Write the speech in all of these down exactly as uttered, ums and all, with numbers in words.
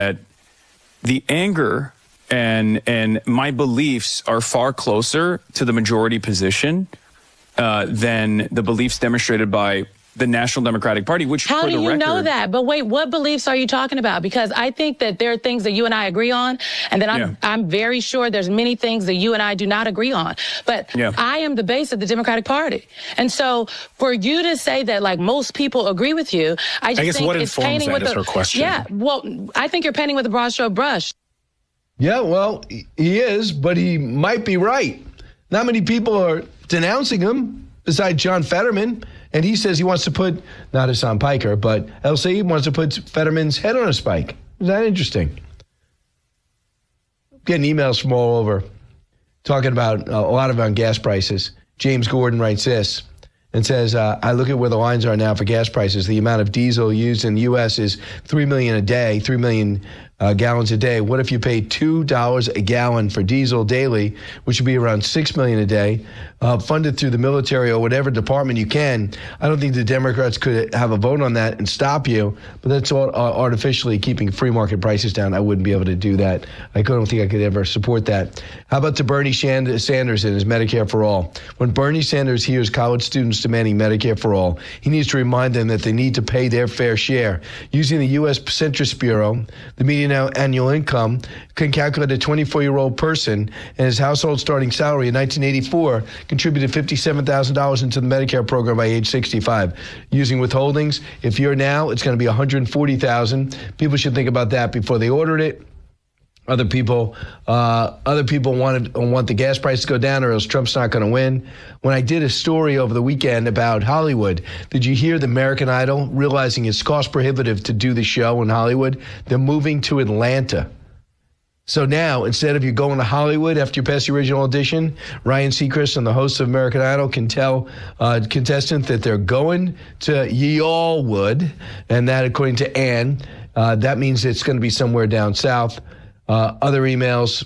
the anger and and my beliefs are far closer to the majority position uh, than the beliefs demonstrated by the National Democratic Party, which How for do the you record, know that? But wait, what beliefs are you talking about? Because I think that there are things that you and I agree on, and then I'm, yeah. I'm very sure there's many things that you and I do not agree on. But yeah. I am the base of the Democratic Party. And so for you to say that, like, most people agree with you, I just I guess think what it's informs painting that with is the, her question. Yeah, well, I think you're painting with a broad stroke brush. Yeah, well, he is, but he might be right. Not many people are denouncing him besides John Fetterman. And he says he wants to put, not Hassan Piker, but L C wants to put Fetterman's head on a spike. Is that interesting? Getting emails from all over talking about uh, a lot about gas prices. James Gordon writes this and says, uh, I look at where the lines are now for gas prices. The amount of diesel used in the U S is three million a day, three million uh, gallons a day. What if you pay two dollars a gallon for diesel daily, which would be around six million a day, uh, funded through the military or whatever department you can? I don't think the Democrats could have a vote on that and stop you, but that's all uh, artificially keeping free market prices down. I wouldn't be able to do that. I don't think I could ever support that. How about to Bernie Sanders and his Medicare for All? When Bernie Sanders hears college students demanding Medicare for all, he needs to remind them that they need to pay their fair share. Using the U S Census Bureau, the median annual income can calculate a twenty-four-year-old person, and his household starting salary in nineteen eighty-four contributed fifty-seven thousand dollars into the Medicare program by age sixty-five. Using withholdings, if you're now, it's going to be one hundred forty thousand dollars. People should think about that before they ordered it. Other people, uh, other people wanted want the gas price to go down, or else Trump's not going to win. When I did a story over the weekend about Hollywood, did you hear the American Idol realizing it's cost prohibitive to do the show in Hollywood? They're moving to Atlanta. So now, instead of you going to Hollywood after you pass the original audition, Ryan Seacrest and the hosts of American Idol can tell uh, contestants that they're going to Y'allwood, and that, according to Ann, uh, that means it's going to be somewhere down south. Uh, other emails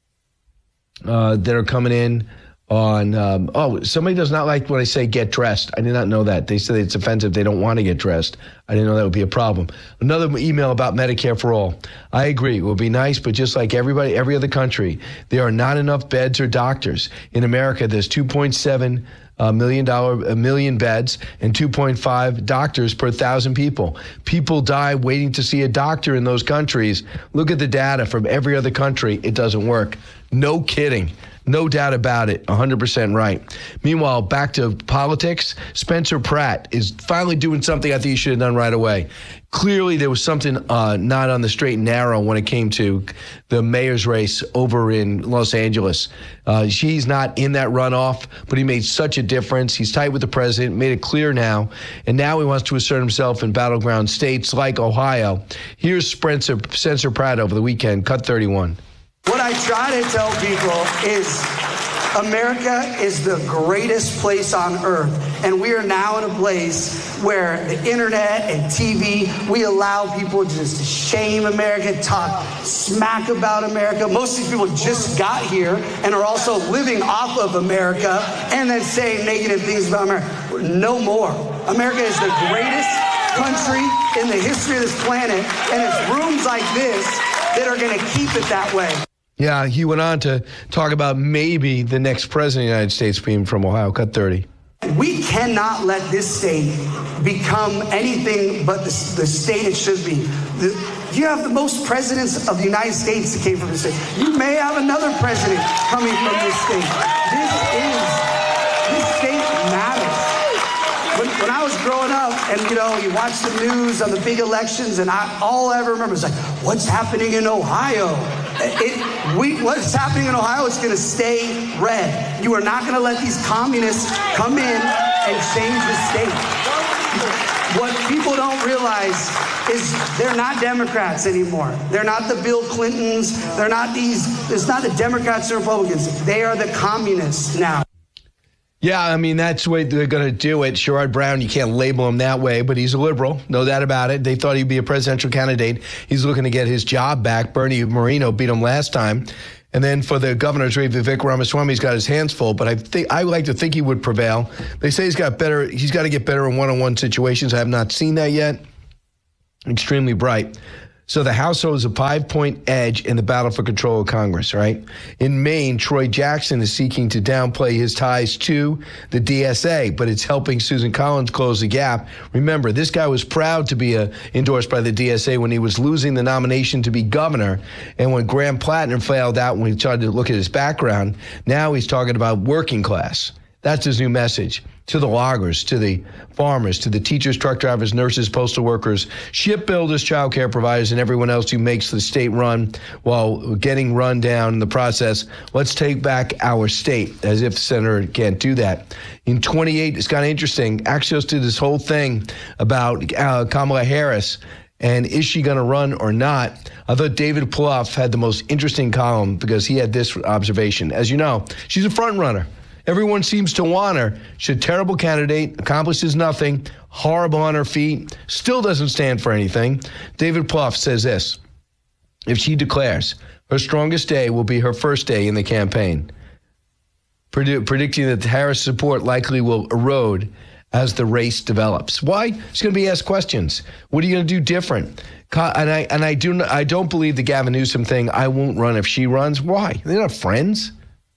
uh, that are coming in on, um, oh, somebody does not like when I say get dressed. I did not know that. They say it's offensive. They don't want to get dressed. I didn't know that would be a problem. Another email about Medicare for all. I agree. It would be nice, but just like everybody, every other country, there are not enough beds or doctors. In America, there's two point seven A million dollar, a million beds and two point five doctors per thousand people. People die waiting to see a doctor in those countries. Look at the data from every other country. It doesn't work. No kidding. No doubt about it. one hundred percent right. Meanwhile, back to politics. Spencer Pratt is finally doing something I think he should have done right away. Clearly, there was something uh, not on the straight and narrow when it came to the mayor's race over in Los Angeles. Uh, he's not in that runoff, but he made such a difference. He's tight with the president, made it clear now, and now he wants to assert himself in battleground states like Ohio. Here's Spencer, Spencer Pratt over the weekend, cut thirty-one. What I try to tell people is America is the greatest place on earth, and we are now in a place where the internet and T V, we allow people just to shame America, talk smack about America. Most of these people just got here and are also living off of America and then saying negative things about America. No more. America is the greatest country in the history of this planet, and it's rooms like this that are going to keep it that way. Yeah, he went on to talk about maybe the next president of the United States being from Ohio. Cut thirty. We cannot let this state become anything but the, the state it should be. The, you have the most presidents of the United States that came from this state. You may have another president coming from this state. This is, this state matters. When, when I was growing up, and you know, you watch the news on the big elections, and I, all I ever remember is like, what's happening in Ohio? It, we, what's happening in Ohio is going to stay red. You are not going to let these communists come in and change the state. What people don't realize is they're not Democrats anymore. They're not the Bill Clintons. They're not these, it's not the Democrats and Republicans. They are the communists now. Yeah, I mean, that's the way they're going to do it. Sherrod Brown, you can't label him that way, but he's a liberal. No doubt about it. They thought he'd be a presidential candidate. He's looking to get his job back. Bernie Moreno beat him last time. And then for the governor's race, Vivek Ramaswamy's got his hands full, but I think I like to think he would prevail. They say he's got better. He's got to get better in one-on-one situations. I have not seen that yet. Extremely bright. So the House holds a five-point edge in the battle for control of Congress, right? In Maine, Troy Jackson is seeking to downplay his ties to the D S A, but it's helping Susan Collins close the gap. Remember, this guy was proud to be uh, endorsed by the D S A when he was losing the nomination to be governor. And when Graham Plattner failed out, when we tried to look at his background, now he's talking about working class. That's his new message. To the loggers, to the farmers, to the teachers, truck drivers, nurses, postal workers, shipbuilders, child care providers, and everyone else who makes the state run while getting run down in the process. Let's take back our state, as if the senator can't do that. In twenty-eight, it's kind of interesting. Axios did this whole thing about uh, Kamala Harris, and is she going to run or not? I thought David Plouffe had the most interesting column because he had this observation. As you know, she's a front runner. Everyone seems to want her. She's a terrible candidate, accomplishes nothing, horrible on her feet, still doesn't stand for anything. David Plouffe says this: if she declares, her strongest day will be her first day in the campaign, Predi- predicting that Harris' support likely will erode as the race develops. Why? She's going to be asked questions. What are you going to do different? And I and I do I don't believe the Gavin Newsom thing. I won't run if she runs. Why? They're not friends.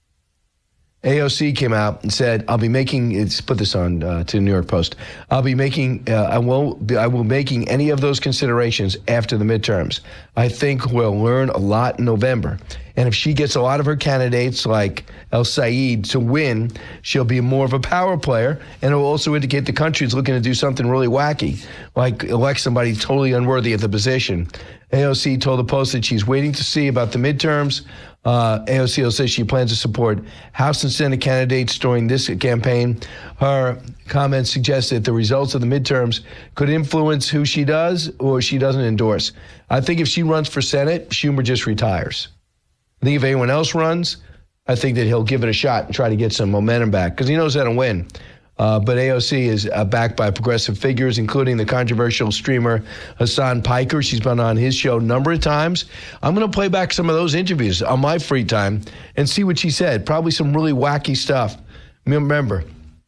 A O C came out and said, "I'll be making." It's put this on uh, to the New York Post. I'll be making. Uh, I won't. Be, I will making any of those considerations after the midterms. I think we'll learn a lot in November. And if she gets a lot of her candidates, like El Said, to win, she'll be more of a power player, and it will also indicate the country is looking to do something really wacky, like elect somebody totally unworthy of the position. A O C told the Post that she's waiting to see about the midterms. Uh, A O C says she plans to support House and Senate candidates during this campaign. Her comments suggest that the results of the midterms could influence who she does or she doesn't endorse. I think if she runs for Senate, Schumer just retires. I think if anyone else runs, I think that he'll give it a shot and try to get some momentum back because he knows how to win. Uh, but A O C is uh, backed by progressive figures, including the controversial streamer Hassan Piker. She's been on his show a number of times. I'm going to play back some of those interviews on my free time and see what she said. Probably some really wacky stuff. Remember,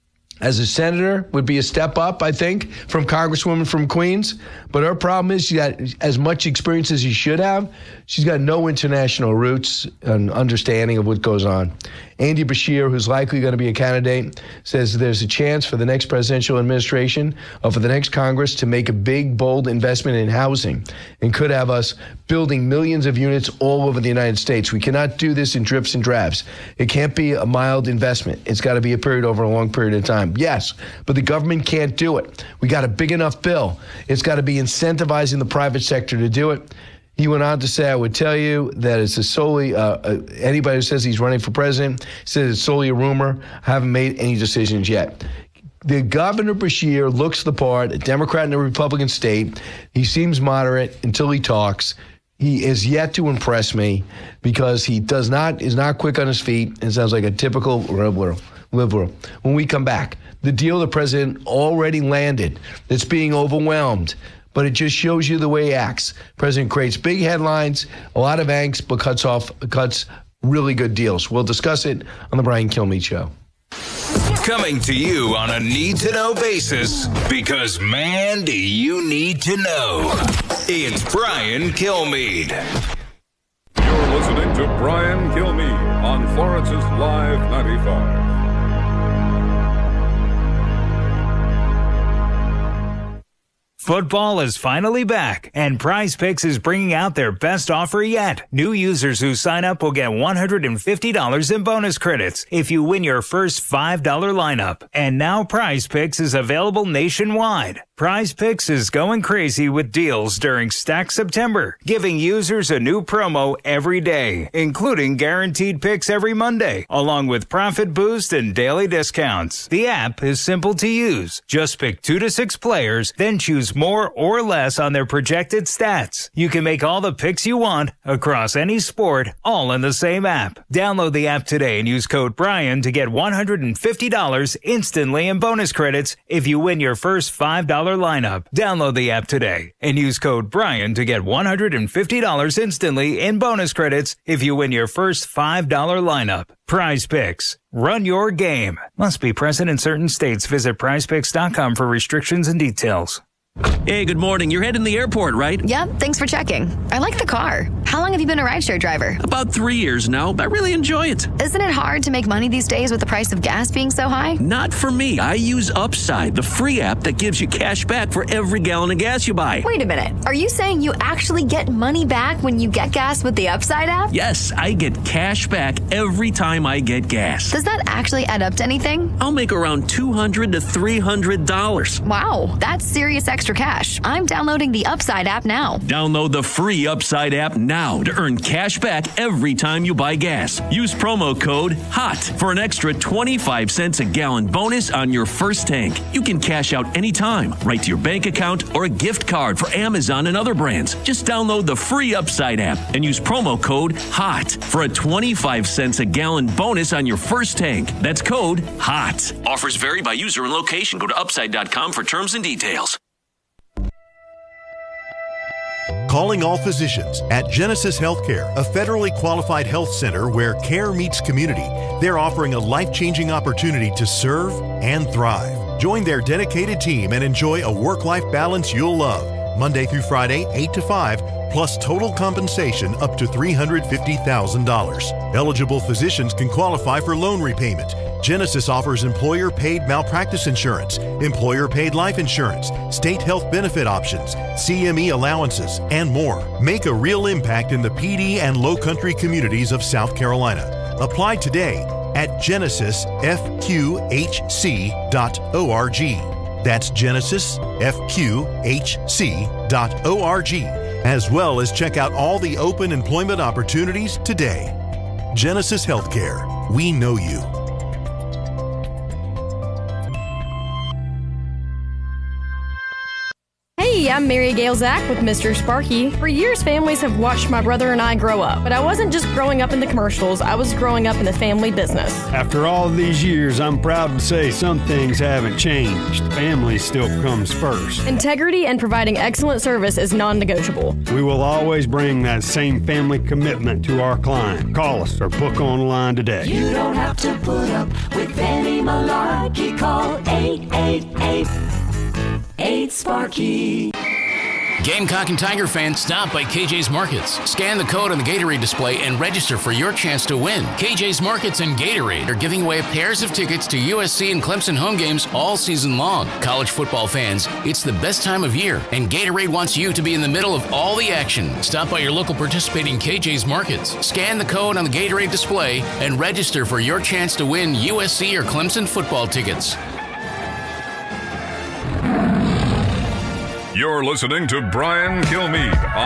as a senator would be a step up, I think, from Congresswoman from Queens. But her problem is she got as much experience as she should have. She's got no international roots and understanding of what goes on. Andy Beshear, who's likely going to be a candidate, says there's a chance for the next presidential administration or for the next Congress to make a big, bold investment in housing and could have us building millions of units all over the United States. We cannot do this in drips and drabs. It can't be a mild investment. It's got to be a period over a long period of time. Yes, but the government can't do it. We got a big enough bill. It's got to be incentivizing the private sector to do it. He went on to say, I would tell you that it's a solely, uh, uh, anybody who says he's running for president says it's solely a rumor. I haven't made any decisions yet. The Governor Beshear looks the part, a Democrat in a Republican state. He seems moderate until he talks. He is yet to impress me because he does not, is not quick on his feet and sounds like a typical liberal. liberal. When we come back, the deal the president already landed that's being overwhelmed. But it just shows you the way he acts. President creates big headlines, a lot of angst, but cuts off, cuts really good deals. We'll discuss it on the Brian Kilmeade Show. Coming to you on a need-to-know basis, because, man, do you need to know. It's Brian Kilmeade. You're listening to Brian Kilmeade on Florence's Live ninety-five. Football is finally back, and Prize Picks is bringing out their best offer yet. New users who sign up will get one hundred fifty dollars in bonus credits if you win your first five dollar lineup. And now Prize Picks is available nationwide. Prize Picks is going crazy with deals during Stack September, giving users a new promo every day, including guaranteed picks every Monday, along with profit boost and daily discounts. The app is simple to use. Just pick two to six players, then choose more or less on their projected stats. You can make all the picks you want across any sport, all in the same app. Download the app today and use code Brian to get one hundred fifty dollars instantly in bonus credits if you win your first five dollar lineup. Download the app today and use code Brian to get one hundred fifty dollars instantly in bonus credits if you win your first five dollar lineup. Prize Picks. Run your game. Must be present in certain states. Visit prize picks dot com for restrictions and details. Hey, good morning. You're heading to the airport, right? Yep, thanks for checking. I like the car. How long have you been a rideshare driver? About three years now. I really enjoy it. Isn't it hard to make money these days with the price of gas being so high? Not for me. I use Upside, the free app that gives you cash back for every gallon of gas you buy. Wait a minute. Are you saying you actually get money back when you get gas with the Upside app? Yes, I get cash back every time I get gas. Does that actually add up to anything? I'll make around two hundred to three hundred dollars. Wow, that's serious extra cash. I'm downloading the Upside app now. Download the free Upside app now to earn cash back every time you buy gas. Use promo code HOT for an extra twenty-five cents a gallon bonus on your first tank. You can cash out anytime, right to your bank account or a gift card for Amazon and other brands. Just download the free Upside app and use promo code HOT for a twenty-five cents a gallon bonus on your first tank. That's code HOT. Offers vary by user and location. Go to upside dot com for terms and details. Calling all physicians at Genesis Healthcare, a federally qualified health center where care meets community. They're offering a life-changing opportunity to serve and thrive. Join their dedicated team and enjoy a work-life balance you'll love. Monday through Friday, eight to five, plus total compensation up to three hundred fifty thousand dollars. Eligible physicians can qualify for loan repayment. Genesis offers employer-paid malpractice insurance, employer-paid life insurance, state health benefit options, C M E allowances, and more. Make a real impact in the P D and Low Country communities of South Carolina. Apply today at genesis f q h c dot org. That's genesis f q h c dot org, as well as check out all the open employment opportunities today. Genesis Healthcare. We know you. Hey, I'm Mary Gail Zach with Mister Sparky. For years, families have watched my brother and I grow up. But I wasn't just growing up in the commercials, I was growing up in the family business. After all these years, I'm proud to say some things haven't changed. Family still comes first. Integrity and providing excellent service is non-negotiable. We will always bring that same family commitment to our client. Call us or book online today. You don't have to put up with any malarkey. Call eight eight eight, eight Sparky. Gamecock and Tiger fans, stop by K J's Markets. Scan the code on the Gatorade display and register for your chance to win. K J's Markets and Gatorade are giving away pairs of tickets to U S C and Clemson home games all season long. College football fans, it's the best time of year, and Gatorade wants you to be in the middle of all the action. Stop by your local participating K J's Markets. Scan the code on the Gatorade display and register for your chance to win U S C or Clemson football tickets. You're listening to Brian Kilmeade on